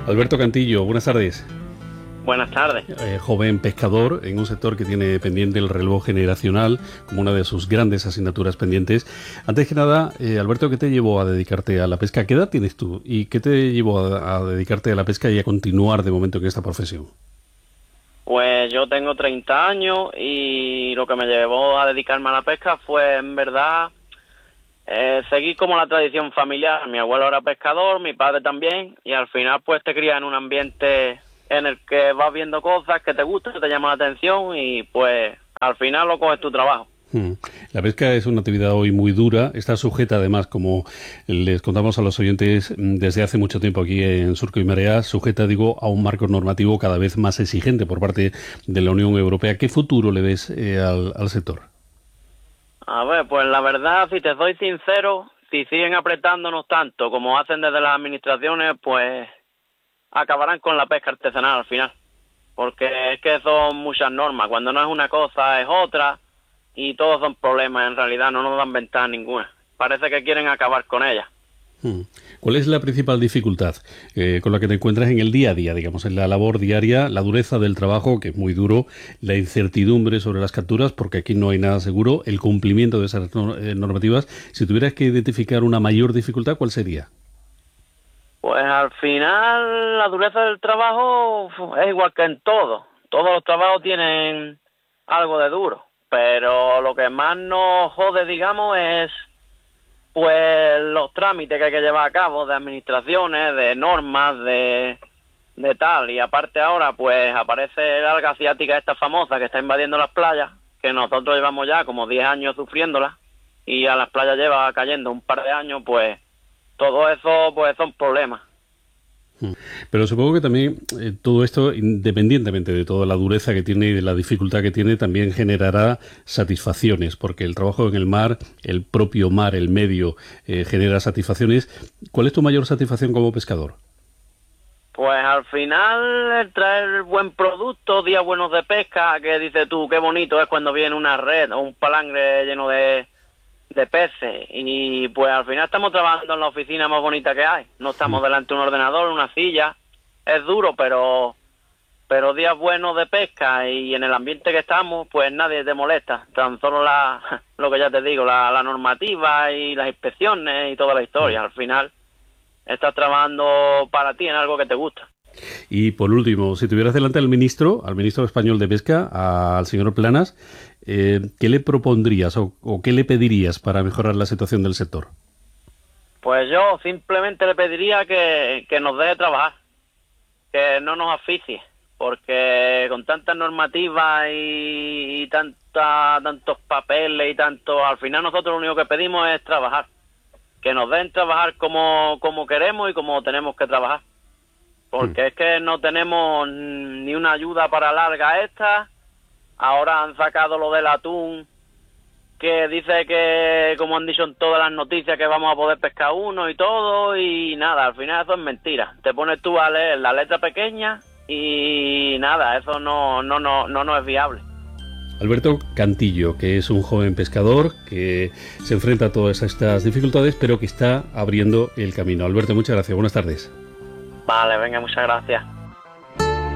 Alberto Cantillo, buenas tardes. Buenas tardes. Joven pescador en un sector que tiene pendiente el relevo generacional como una de sus grandes asignaturas pendientes. Antes que nada, Alberto, ¿qué te llevó a dedicarte a la pesca? ¿Qué edad tienes tú? ¿Y qué te llevó a dedicarte a la pesca y a continuar de momento en esta profesión? Pues yo tengo 30 años y lo que me llevó a dedicarme a la pesca fue, en verdad, seguir como la tradición familiar. Mi abuelo era pescador, mi padre también, y al final pues te crías en un ambiente en el que vas viendo cosas que te gustan, que te llaman la atención y pues al final lo coges tu trabajo. La pesca es una actividad hoy muy dura, está sujeta además, como les contamos a los oyentes desde hace mucho tiempo aquí en Surco y Marea, sujeta, digo, a un marco normativo cada vez más exigente por parte de la Unión Europea. ¿Qué futuro le ves al sector? A ver, pues la verdad, si te soy sincero, si siguen apretándonos tanto como hacen desde las administraciones, pues acabarán con la pesca artesanal al final, porque es que son muchas normas, cuando no es una cosa es otra y todos son problemas, en realidad no nos dan ventaja ninguna, parece que quieren acabar con ellas. ¿Cuál es la principal dificultad con la que te encuentras en el día a día, digamos, en la labor diaria, la dureza del trabajo, que es muy duro, la incertidumbre sobre las capturas, porque aquí no hay nada seguro, el cumplimiento de esas normativas? Si tuvieras que identificar una mayor dificultad, ¿cuál sería? Pues al final la dureza del trabajo es igual que en todo. Todos los trabajos tienen algo de duro, pero lo que más nos jode, digamos, es pues los trámites que hay que llevar a cabo de administraciones, de normas, de tal. Y aparte ahora pues aparece la alga asiática esta famosa que está invadiendo las playas, que nosotros llevamos ya como 10 años sufriéndola y a las playas lleva cayendo un par de años, pues todo eso pues son problemas. Pero supongo que también todo esto, independientemente de toda la dureza que tiene y de la dificultad que tiene, también generará satisfacciones, porque el trabajo en el mar, el propio mar, el medio, genera satisfacciones. ¿Cuál es tu mayor satisfacción como pescador? Pues al final el traer buen producto, días buenos de pesca, que dices tú, qué bonito es cuando viene una red o un palangre lleno de peces, y pues al final estamos trabajando en la oficina más bonita que hay, no estamos delante de un ordenador, una silla, es duro, pero días buenos de pesca y en el ambiente que estamos, pues nadie te molesta, tan solo lo que ya te digo, la normativa y las inspecciones y toda la historia. Al final estás trabajando para ti en algo que te gusta. Y por último, si tuvieras delante al ministro español de Pesca, al señor Planas, ¿qué le propondrías o qué le pedirías para mejorar la situación del sector? Pues yo simplemente le pediría que nos deje trabajar, que no nos asfixie, porque con tantas normativas y tantos papeles y tanto, al final nosotros lo único que pedimos es trabajar, que nos den trabajar como queremos y como tenemos que trabajar. Porque es que no tenemos ni una ayuda para larga esta. Ahora han sacado lo del atún, que dice que, como han dicho en todas las noticias, que vamos a poder pescar uno y todo, y nada, al final eso es mentira. Te pones tú a leer la letra pequeña y nada, eso no es viable. Alberto Cantillo, que es un joven pescador que se enfrenta a todas estas dificultades, pero que está abriendo el camino. Alberto, muchas gracias. Buenas tardes. Vale, venga, muchas gracias.